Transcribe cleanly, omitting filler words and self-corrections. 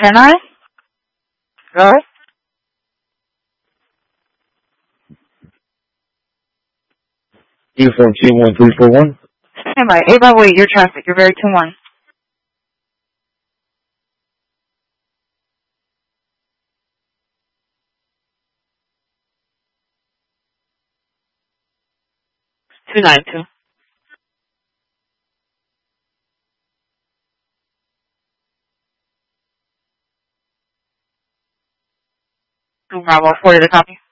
Can I? Go ahead. Uniform 21341. Stand by. 8 by wait, your traffic. You're very 2-1. Two 292. Bravo 40 to copy.